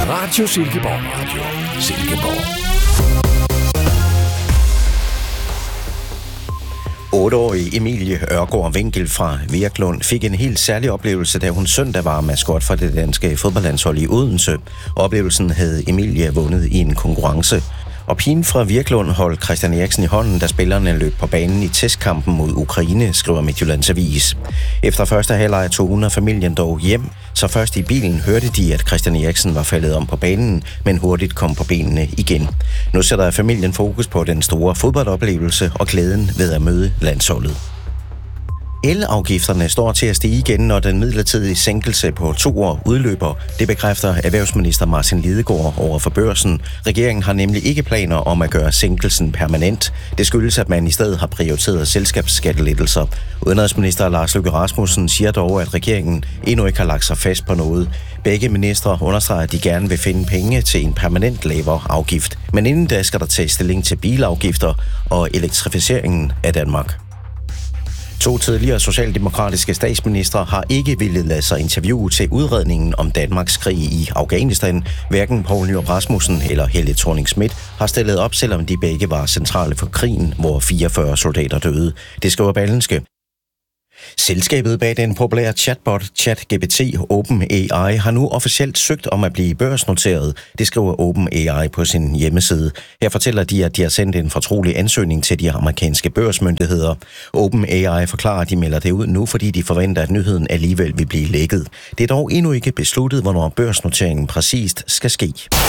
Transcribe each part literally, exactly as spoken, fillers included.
Radio Silkeborg Radio. Silkeborg. otteårige Emilie Ørgaard Winkel fra Virklund fik en helt særlig oplevelse, da hun søndag var maskot for det danske fodboldlandshold i Odense. Oplevelsen havde Emilie vundet i en konkurrence. Og pigen fra Virklund holdt Christian Eriksen i hånden, da spillerne løb på banen i testkampen mod Ukraine, skriver Midtjyllands Avis. Efter første halvleg tog hun og familien dog hjem, så først i bilen hørte de, at Christian Eriksen var faldet om på banen, men hurtigt kom på benene igen. Nu sætter familien fokus på den store fodboldoplevelse og glæden ved at møde landsholdet. Elafgifterne står til at stige igen, når den midlertidige sænkelse på to år udløber. Det bekræfter erhvervsminister Martin Lidegaard over for Børsen. Regeringen har nemlig ikke planer om at gøre sænkelsen permanent. Det skyldes, at man i stedet har prioriteret selskabsskattelettelser. Udenrigsminister Lars Løkke Rasmussen siger dog, at regeringen endnu ikke har lagt sig fast på noget. Begge ministre understreger, at de gerne vil finde penge til en permanent lavere afgift. Men inden da skal der tages stilling til bilafgifter og elektrificeringen af Danmark. To tidligere socialdemokratiske statsministre har ikke villet lade sig interviewe til udredningen om Danmarks krig i Afghanistan. Hverken Poul Nyrup Rasmussen eller Helle Thorning-Schmidt har stillet op, selvom de begge var centrale for krigen, hvor fireogfyrre soldater døde. Det skriver Berlingske. Selskabet bag den populære chatbot ChatGPT OpenAI har nu officielt søgt om at blive børsnoteret. Det skriver OpenAI på sin hjemmeside. Her fortæller de, at de har sendt en fortrolig ansøgning til de amerikanske børsmyndigheder. OpenAI forklarer, at de melder det ud nu, fordi de forventer, at nyheden alligevel vil blive lækket. Det er dog endnu ikke besluttet, hvornår børsnoteringen præcist skal ske.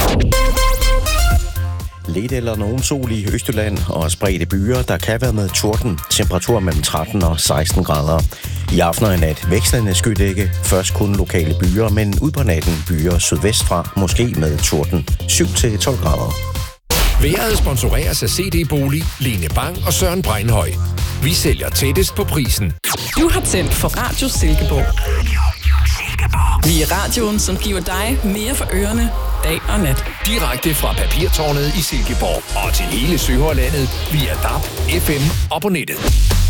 Lidt eller nogen sol i Østjylland og spredte byer, der kan være med torden. Temperatur mellem tretten og seksten grader. I aften og i nat vekslende skydække. Først kun lokale byer, men ud på natten byer sydvestfra, måske med torden. syv til tolv grader. Været sponsoreres af C D Bolig, Lene Bang og Søren Breinhøj. Vi sælger tættest på prisen. Du har tændt for Radio Silkeborg. Vi er radioen, som giver dig mere for ørerne, dag og nat. Direkte fra Papirtårnet i Silkeborg og til hele Sønderlandet via D A B, F M og på nettet.